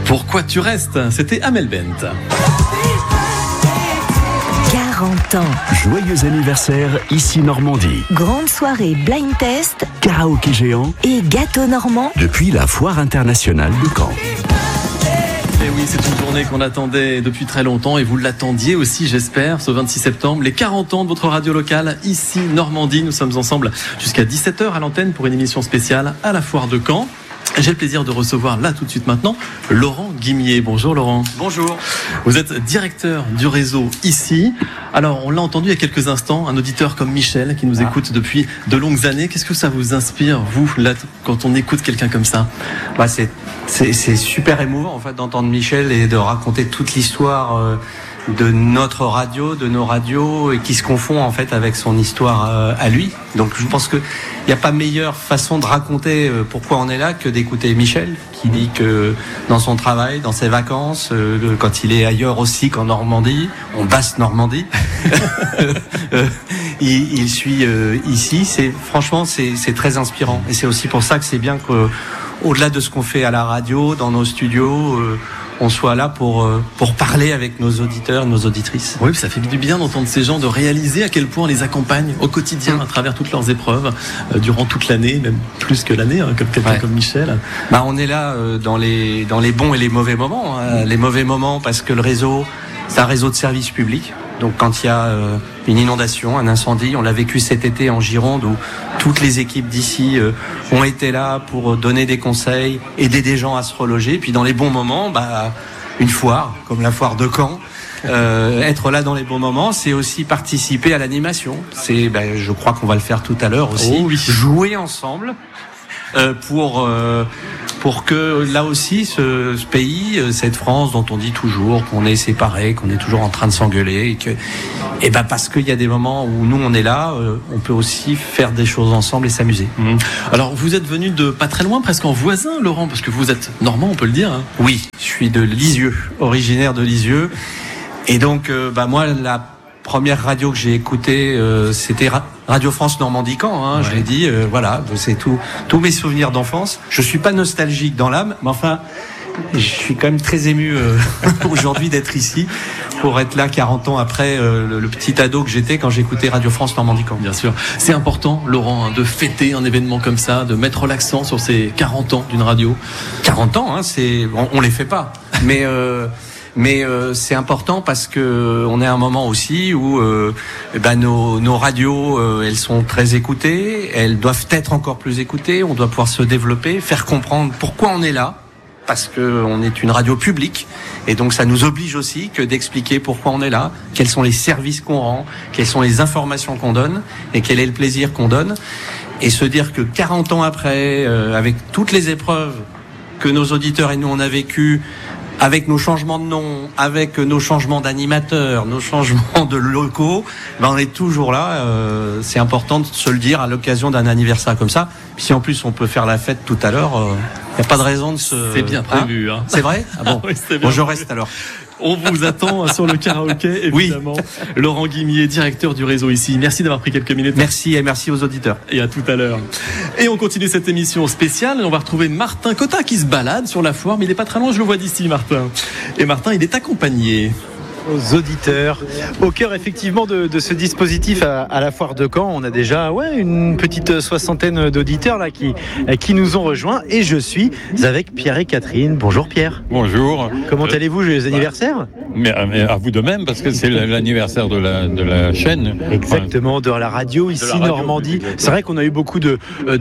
Pourquoi tu restes ? C'était Amel Bent. 40 ans. Joyeux anniversaire, ici Normandie. Grande soirée blind test. Karaoké géant. Et gâteau normand. Depuis la Foire internationale de Caen. Et oui, c'est une journée qu'on attendait depuis très longtemps et vous l'attendiez aussi, j'espère, ce 26 septembre. Les 40 ans de votre radio locale, ici Normandie. Nous sommes ensemble jusqu'à 17h à l'antenne pour une émission spéciale à la Foire de Caen. J'ai le plaisir de recevoir là tout de suite maintenant Laurent Guimier. Bonjour Laurent. Bonjour. Vous êtes directeur du réseau ici. Alors on l'a entendu il y a quelques instants, un auditeur comme Michel qui nous écoute depuis de longues années. Qu'est-ce que ça vous inspire, vous, là, quand on écoute quelqu'un comme ça ? C'est super émouvant en fait d'entendre Michel et de raconter toute l'histoire de notre radio, de nos radios, et qui se confond en fait avec son histoire à lui. Donc je pense que il n'y a pas meilleure façon de raconter pourquoi on est là que d'écouter Michel, qui dit que dans son travail, dans ses vacances, quand il est ailleurs aussi qu'en Normandie, en basse Normandie, il suit ici. Franchement, c'est très inspirant. Et c'est aussi pour ça que c'est bien qu'au-delà de ce qu'on fait à la radio, dans nos studios, on soit là pour parler avec nos auditeurs, nos auditrices. Oui, ça fait du bien d'entendre ces gens, de réaliser à quel point on les accompagne au quotidien à travers toutes leurs épreuves, durant toute l'année, même plus que l'année, comme quelqu'un comme Michel. On est là dans les bons et les mauvais moments. Les mauvais moments parce que le réseau, c'est un réseau de service public. Donc quand il y a une inondation, un incendie, on l'a vécu cet été en Gironde où toutes les équipes d'ici ont été là pour donner des conseils, aider des gens à se reloger. Puis dans les bons moments, une foire, comme la foire de Caen, être là dans les bons moments, c'est aussi participer à l'animation. Je crois qu'on va le faire tout à l'heure aussi. Oh oui. Jouer ensemble pour que là aussi ce pays, cette France dont on dit toujours qu'on est séparés, qu'on est toujours en train de s'engueuler, et parce qu'il y a des moments où nous on est là, on peut aussi faire des choses ensemble et s'amuser. Alors vous êtes venu de pas très loin, presque en voisin, Laurent, parce que vous êtes normand, on peut le dire. Hein. Oui, je suis de Lisieux, originaire de Lisieux, et donc moi la première radio que j'ai écoutée, c'était Radio France Normandie Caen, je l'ai dit, c'est tous mes souvenirs d'enfance. Je suis pas nostalgique dans l'âme, mais enfin, je suis quand même très ému aujourd'hui d'être ici, pour être là 40 ans après le petit ado que j'étais quand j'écoutais Radio France Normandie Caen. Bien sûr, c'est important, Laurent, de fêter un événement comme ça, de mettre l'accent sur ces 40 ans d'une radio. 40 ans, on les fait pas, mais c'est important parce que on est à un moment aussi où nos radios elles sont très écoutées, elles doivent être encore plus écoutées, on doit pouvoir se développer, faire comprendre pourquoi on est là, parce que on est une radio publique et donc ça nous oblige aussi que d'expliquer pourquoi on est là, quels sont les services qu'on rend, quelles sont les informations qu'on donne et quel est le plaisir qu'on donne, et se dire que 40 ans après, avec toutes les épreuves que nos auditeurs et nous on a vécues, avec nos changements de nom, avec nos changements d'animateurs, nos changements de locaux, on est toujours là. C'est important de se le dire à l'occasion d'un anniversaire comme ça. Puis si en plus on peut faire la fête tout à l'heure, il n'y a pas de raison de se... C'est bien prévu. Hein. C'est vrai ? Ah bon. Oui, c'est bien. Bon, je reste alors. On vous attend sur le karaoké, évidemment. Oui. Laurent Guimier, directeur du réseau ici. Merci d'avoir pris quelques minutes. Merci et merci aux auditeurs. Et à tout à l'heure. Et on continue cette émission spéciale. On va retrouver Martin Cotta qui se balade sur la foire, mais il n'est pas très loin, je le vois d'ici, Martin. Et Martin, il est accompagné. Aux auditeurs, au cœur effectivement de ce dispositif à la foire de Caen, on a déjà une petite soixantaine d'auditeurs là qui nous ont rejoints, et je suis avec Pierre et Catherine. Bonjour Pierre. Bonjour. Comment allez-vous? Joyeux anniversaire. Mais à vous de même, parce que c'est l'anniversaire de la chaîne. Exactement, de la radio ici radio, Normandie. C'est vrai qu'on a eu beaucoup de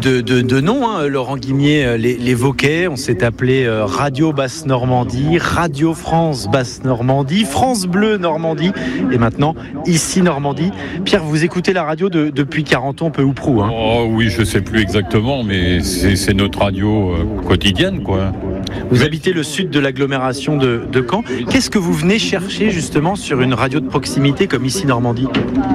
noms, Laurent Guimier l'évoquait. On s'est appelé Radio Basse Normandie, Radio France Basse Normandie, France Bleu Normandie, et maintenant ici Normandie. Pierre, vous écoutez la radio depuis 40 ans, peu ou prou. Oh oui, je sais plus exactement, mais c'est notre radio quotidienne, quoi. Vous habitez le sud de l'agglomération de Caen. Qu'est-ce que vous venez chercher justement sur une radio de proximité comme ici Normandie?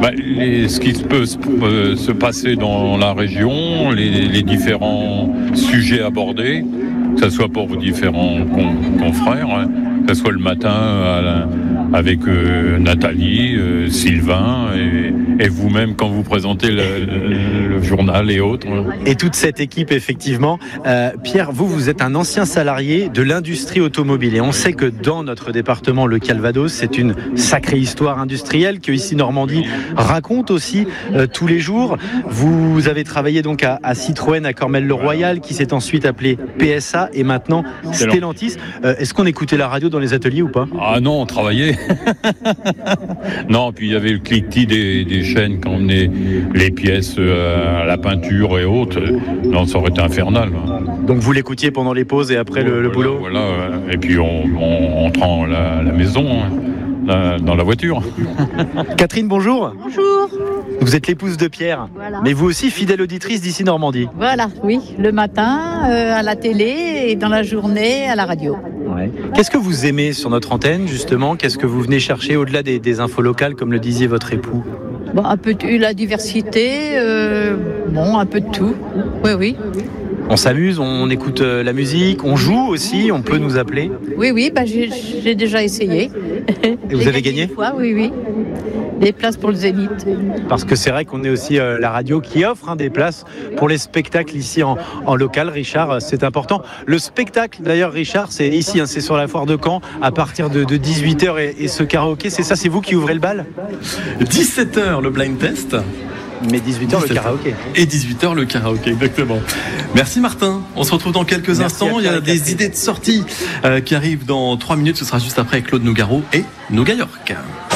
Ce qui peut se passer dans la région, les différents sujets abordés, que ce soit pour vos différents confrères, que ce soit le matin avec Nathalie, Sylvain et vous-même quand vous présentez le journal et autres. Et toute cette équipe, effectivement. Pierre, vous êtes un ancien salarié de l'industrie automobile. Et on sait que dans notre département, le Calvados, c'est une sacrée histoire industrielle que ici Normandie raconte aussi tous les jours. Vous avez travaillé donc à Citroën, à Cormelles-le-Royal, qui s'est ensuite appelé PSA et maintenant Stellantis. Est-ce qu'on écoutait la radio dans les ateliers ou pas ? Ah non, on travaillait. Non, puis il y avait le cliquetis des chaînes quand on menait les pièces à la peinture et autres. Non, ça aurait été infernal. Donc vous l'écoutiez pendant les pauses et après le boulot ? Voilà, et puis on rentrant à la maison, dans la voiture. Catherine, bonjour. Bonjour. Vous êtes l'épouse de Pierre, Voilà. mais vous aussi fidèle auditrice d'ici Normandie. Voilà, oui, le matin à la télé et dans la journée à la radio. Ouais. Qu'est-ce que vous aimez sur notre antenne, justement ? Qu'est-ce que vous venez chercher au-delà des infos locales, comme le disait votre époux ? Bon, un peu de la diversité, un peu de tout. Oui, oui. On s'amuse, on écoute la musique, on joue aussi, on peut nous appeler. Oui, j'ai déjà essayé. Et vous avez gagné ? Une fois, oui. Des places pour le Zénith. Parce que c'est vrai qu'on est aussi la radio qui offre des places pour les spectacles ici en local. Richard, c'est important. Le spectacle, d'ailleurs, Richard, c'est ici, c'est sur la foire de Caen, à partir de 18h et ce karaoké, c'est ça, c'est vous qui ouvrez le bal ? 17h, le blind test. Mais 18h, le karaoké. Et 18h, le karaoké, exactement. Merci Martin. On se retrouve dans quelques instants. Il y a des idées de sortie qui arrivent dans 3 minutes. Ce sera juste après Claude Nougaro et Nougat York.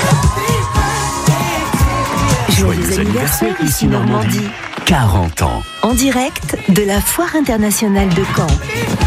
Joyeux anniversaire ici Normandie. 40 ans. En direct de la Foire internationale de Caen.